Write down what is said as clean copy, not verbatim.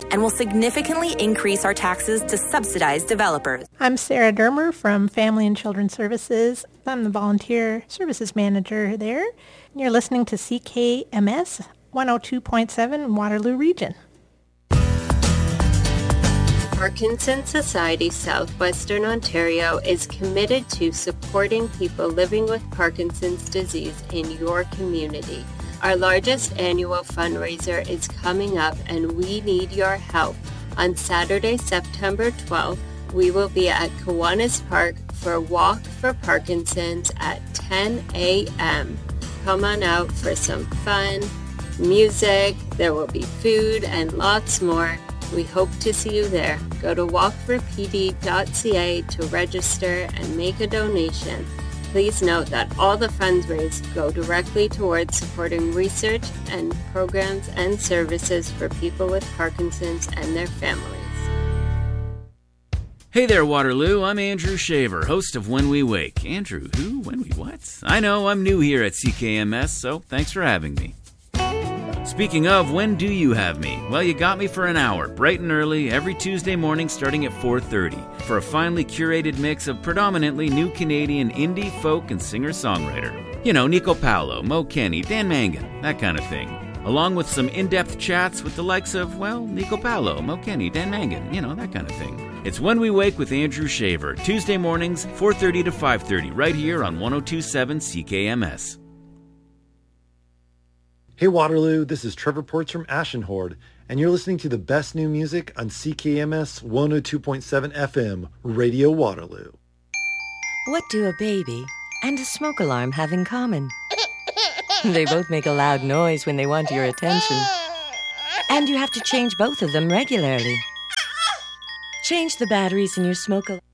and will significantly increase our taxes to subsidize developers. I'm Sarah Dermer from Family and Children's Services. I'm the Volunteer Services Manager there. You're listening to CKMS 102.7 Waterloo Region. Parkinson's Society Southwestern Ontario is committed to supporting people living with Parkinson's disease in your community. Our largest annual fundraiser is coming up and we need your help. On Saturday, September 12th, we will be at Kiwanis Park for Walk for Parkinson's at 10 a.m. Come on out for some fun, music, there will be food and lots more. We hope to see you there. Go to walkforpd.ca to register and make a donation. Please note that all the funds raised go directly towards supporting research and programs and services for people with Parkinson's and their families. Hey there, Waterloo. I'm Andrew Shaver, host of When We Wake. Andrew, who? When we what? I know, I'm new here at CKMS, so thanks for having me. Speaking of, when do you have me? Well, you got me for an hour, bright and early, every Tuesday morning starting at 4:30, for a finely curated mix of predominantly new Canadian indie, folk, and singer-songwriter. You know, Nico Paolo, Mo Kenny, Dan Mangan, that kind of thing. Along with some in-depth chats with the likes of, well, Nico Paolo, Mo Kenny, Dan Mangan, you know, that kind of thing. It's When We Wake with Andrew Shaver, Tuesday mornings, 4:30 to 5:30, right here on 102.7 CKMS. Hey Waterloo, this is Trevor Ports from Ashenhorde, and you're listening to the best new music on CKMS 102.7 FM, Radio Waterloo. What do a baby and a smoke alarm have in common? They both make a loud noise when they want your attention. And you have to change both of them regularly. Change the batteries in your smoke alarm.